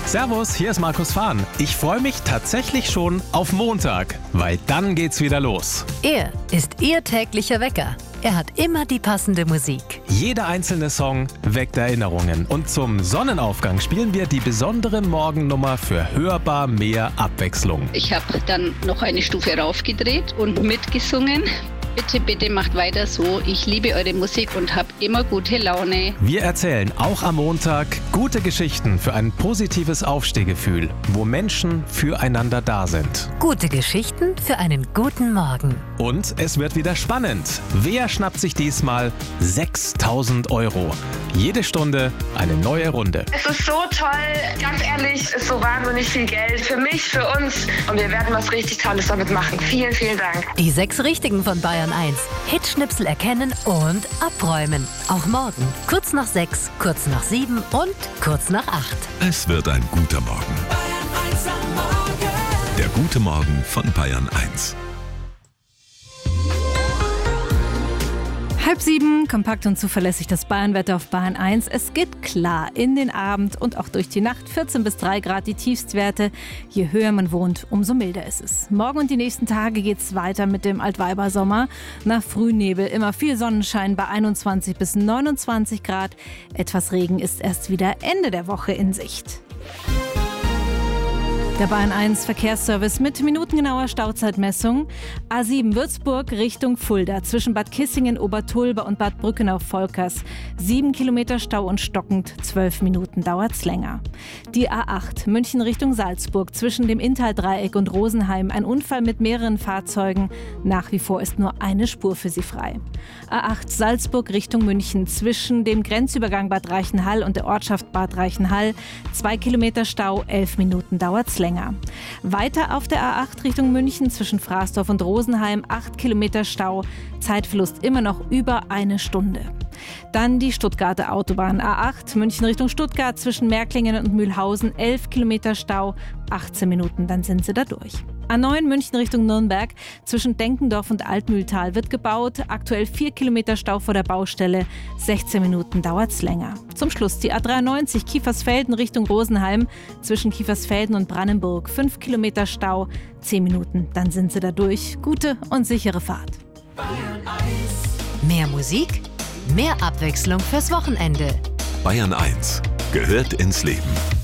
Servus, hier ist Markus Fahn. Ich freue mich tatsächlich schon auf Montag, weil dann geht's wieder los. Er ist Ihr täglicher Wecker. Er hat immer die passende Musik. Jeder einzelne Song weckt Erinnerungen. Und zum Sonnenaufgang spielen wir die besondere Morgennummer für hörbar mehr Abwechslung. Ich habe dann noch eine Stufe raufgedreht und mitgesungen. Bitte, bitte macht weiter so. Ich liebe eure Musik und habe immer gute Laune. Wir erzählen auch am Montag gute Geschichten für ein positives Aufstehgefühl, wo Menschen füreinander da sind. Gute Geschichten für einen guten Morgen. Und es wird wieder spannend. Wer schnappt sich diesmal 6.000 €? Jede Stunde eine neue Runde. Es ist so toll, ganz ehrlich, es ist so wahnsinnig viel Geld für mich, für uns. Und wir werden was richtig Tolles damit machen. Vielen, vielen Dank. Die 6 Richtigen von Bayern 1. Hitschnipsel erkennen und abräumen. Auch morgen. Kurz nach 6, kurz nach 7 und kurz nach 8. Es wird ein guter Morgen. Bayern 1 am Morgen. Der gute Morgen von Bayern 1. 6:30, kompakt und zuverlässig das Bayernwetter auf Bayern 1. Es geht klar in den Abend und auch durch die Nacht. 14 bis 3 Grad die Tiefstwerte. Je höher man wohnt, umso milder ist es. Morgen und die nächsten Tage geht es weiter mit dem Altweibersommer. Nach Frühnebel immer viel Sonnenschein bei 21 bis 29 Grad. Etwas Regen ist erst wieder Ende der Woche in Sicht. Der Bayern 1 Verkehrsservice mit minutengenauer Stauzeitmessung. A7 Würzburg Richtung Fulda zwischen Bad Kissingen, Obertulba und Bad Brückenau-Volkers. 7 Kilometer Stau und stockend, 12 Minuten dauert's länger. Die A8 München Richtung Salzburg zwischen dem Inntal-Dreieck und Rosenheim. Ein Unfall mit mehreren Fahrzeugen. Nach wie vor ist nur eine Spur für sie frei. A8 Salzburg Richtung München zwischen dem Grenzübergang Bad Reichenhall und der Ortschaft Bad Reichenhall. 2 Kilometer Stau, 11 Minuten dauert's länger. Weiter auf der A8 Richtung München zwischen Fraßdorf und Rosenheim 8 Kilometer Stau, Zeitverlust immer noch über eine Stunde. Dann die Stuttgarter Autobahn A8 München Richtung Stuttgart zwischen Märklingen und Mühlhausen 11 Kilometer Stau, 18 Minuten, dann sind sie da durch. A9 München Richtung Nürnberg zwischen Denkendorf und Altmühltal wird gebaut. Aktuell 4 Kilometer Stau vor der Baustelle. 16 Minuten dauert's länger. Zum Schluss die A93 Kiefersfelden Richtung Rosenheim zwischen Kiefersfelden und Brannenburg. 5 Kilometer Stau. 10 Minuten, dann sind sie da durch. Gute und sichere Fahrt. Bayern 1. Mehr Musik, mehr Abwechslung fürs Wochenende. Bayern 1 gehört ins Leben.